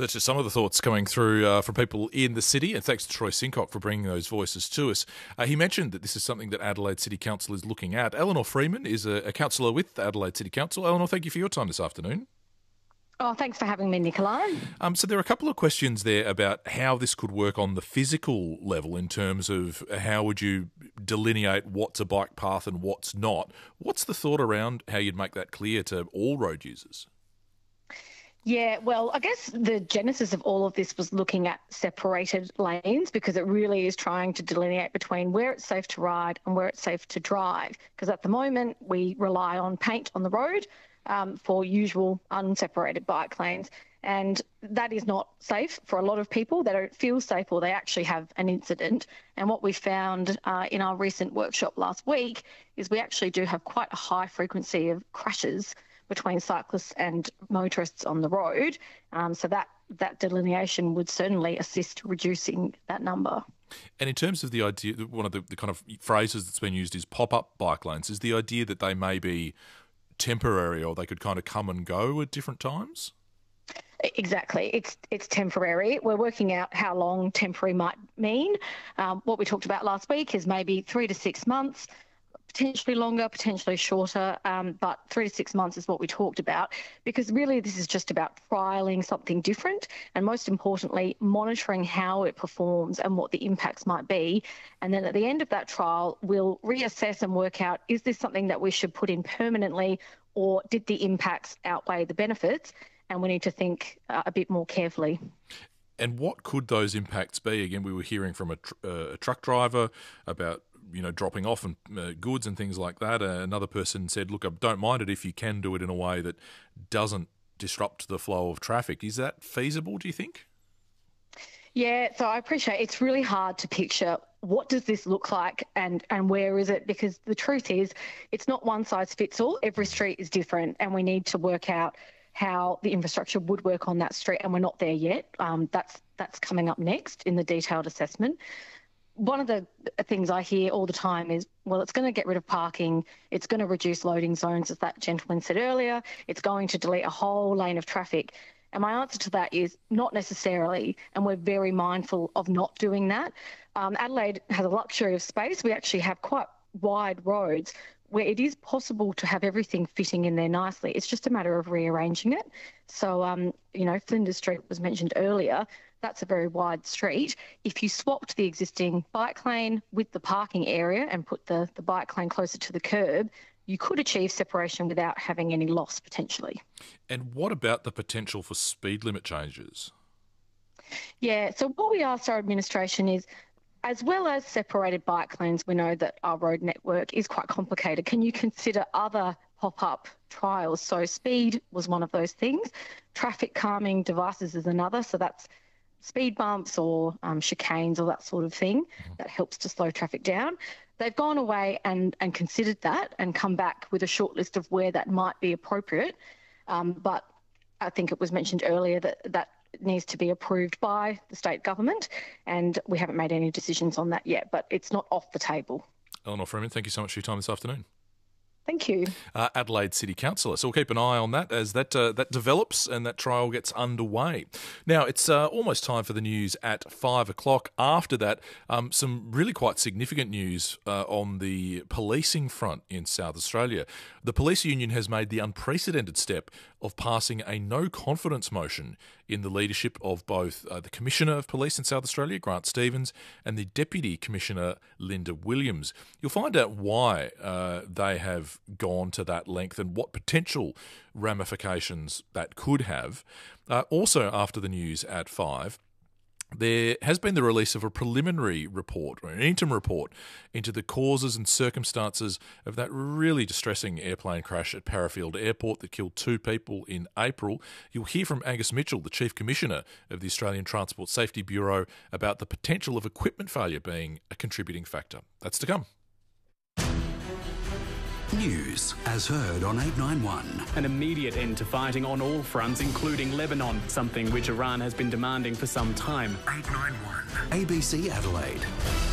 So that's just some of the thoughts coming through from people in the city, and thanks to Troy Sincock for bringing those voices to us. He mentioned that this is something that Adelaide City Council is looking at. Eleanor Freeman is a councillor with Adelaide City Council. Eleanor, thank you for your time this afternoon. Oh, thanks for having me, Nikolai. So there are a couple of questions there about how this could work on the physical level in terms of how would you delineate what's a bike path and what's not. What's the thought around how you'd make that clear to all road users? Yeah, well, I guess the genesis of all of this was looking at separated lanes, because it really is trying to delineate between where it's safe to ride and where it's safe to drive. Because at the moment, we rely on paint on the road for usual unseparated bike lanes. And that is not safe for a lot of people. They don't feel safe, or they actually have an incident. And what we found in our recent workshop last week is we actually do have quite a high frequency of crashes between cyclists and motorists on the road. So that delineation would certainly assist reducing that number. And in terms of the idea, one of the kind of phrases that's been used is pop-up bike lanes. Is the idea that they may be temporary, or they could kind of come and go at different times? Exactly. It's temporary. We're working out how long temporary might mean. What we talked about last week is maybe 3 to 6 months, potentially longer, potentially shorter, but 3 to 6 months is what we talked about, because really this is just about trialling something different, and most importantly, monitoring how it performs and what the impacts might be. And then at the end of that trial, we'll reassess and work out, is this something that we should put in permanently, or did the impacts outweigh the benefits? And we need to think a bit more carefully. And what could those impacts be? Again, we were hearing from a truck driver about dropping off and goods and things like that. Another person said, look, I don't mind it if you can do it in a way that doesn't disrupt the flow of traffic. Is that feasible, do you think? Yeah, so I appreciate it's really hard to picture what does this look like and where is it, because the truth is it's not one size fits all. Every street is different, and we need to work out how the infrastructure would work on that street, and we're not there yet. That's coming up next in the detailed assessment. One of the things I hear all the time is, well, it's going to get rid of parking, it's going to reduce loading zones, as that gentleman said earlier, it's going to delete a whole lane of traffic. And my answer to that is not necessarily, and we're very mindful of not doing that. Adelaide has a luxury of space. We actually have quite wide roads where it is possible to have everything fitting in there nicely. It's just a matter of rearranging it. So, Flinders Street was mentioned earlier. That's a very wide street. If you swapped the existing bike lane with the parking area and put the bike lane closer to the curb, you could achieve separation without having any loss potentially. And what about the potential for speed limit changes? Yeah, so what we asked our administration is, as well as separated bike lanes, we know that our road network is quite complicated. Can you consider other pop-up trials? So speed was one of those things. Traffic calming devices is another. So that's speed bumps or chicanes or that sort of thing that helps to slow traffic down. They've gone away and considered that and come back with a short list of where that might be appropriate. But I think it was mentioned earlier that needs to be approved by the state government, and we haven't made any decisions on that yet, but it's not off the table. Eleanor Freeman, thank you so much for your time this afternoon. Thank you. Adelaide City Councillor. So we'll keep an eye on that as that develops and that trial gets underway. Now, it's almost time for the news at 5 o'clock. After that, some really quite significant news on the policing front in South Australia. The police union has made the unprecedented step of passing a no-confidence motion in the leadership of both the Commissioner of Police in South Australia, Grant Stevens, and the Deputy Commissioner, Linda Williams. You'll find out why they have gone to that length and what potential ramifications that could have. Also, after the news at 5, there has been the release of a preliminary report, or an interim report, into the causes and circumstances of that really distressing airplane crash at Parafield Airport that killed 2 people in April. You'll hear from Angus Mitchell, the Chief Commissioner of the Australian Transport Safety Bureau, about the potential of equipment failure being a contributing factor. That's to come. News as heard on 891. An immediate end to fighting on all fronts, including Lebanon, something which Iran has been demanding for some time. 891 ABC Adelaide.